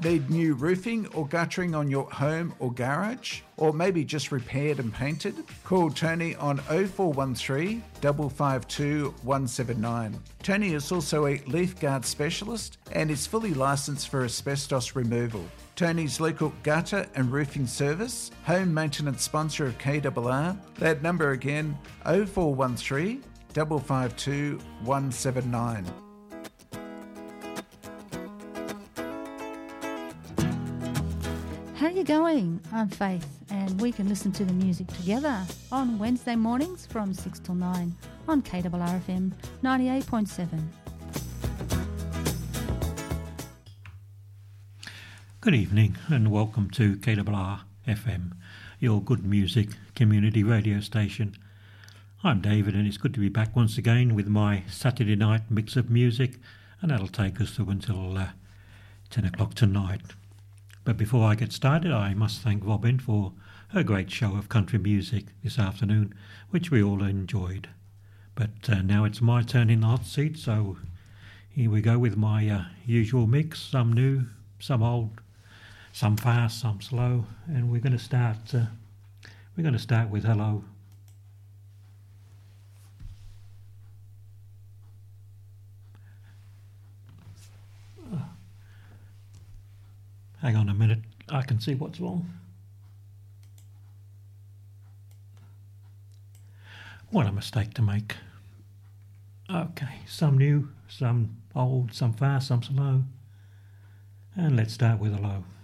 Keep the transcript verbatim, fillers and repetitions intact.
Need new roofing or guttering on your home or garage? Or maybe just repaired and painted? Call Tony on oh four one three, five five two, one seven nine. Tony is also a leaf guard specialist and is fully licensed for asbestos removal. Tony's local gutter and roofing service, home maintenance sponsor of K R R. That number again, oh four one three, five five two, one seven nine. How you going? I'm Faith, and we can listen to the music together on Wednesday mornings from six till nine on K R R F M ninety-eight point seven. Good evening and welcome to K R R F M, your good music community radio station. I'm David and it's good to be back once again with my Saturday night mix of music, and that'll take us through until uh, ten o'clock tonight. But before I get started, I must thank Robin for her great show of country music this afternoon, which we all enjoyed. But uh, now it's my turn in the hot seat, so here we go with my uh, usual mix, some new, some old, some fast, some slow, and we're going to start. Uh, we're going to start with Hello. Hang on a minute, I can see what's wrong. What a mistake to make. Okay, some new, some old, some fast, some slow. And let's start with Hello.